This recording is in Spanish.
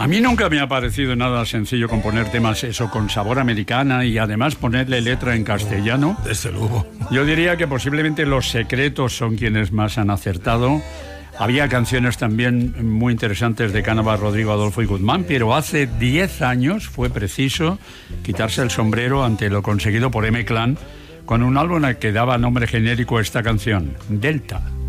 A mí nunca me ha parecido nada sencillo componer temas eso con sabor americana y además ponerle letra en castellano. Desde luego. Yo diría que posiblemente Los Secretos son quienes más han acertado. Había canciones también muy interesantes de Cánovas, Rodrigo, Adolfo y Guzmán, pero hace 10 años fue preciso quitarse el sombrero ante lo conseguido por M-Clan con un álbum al que daba nombre genérico a esta canción, Delta.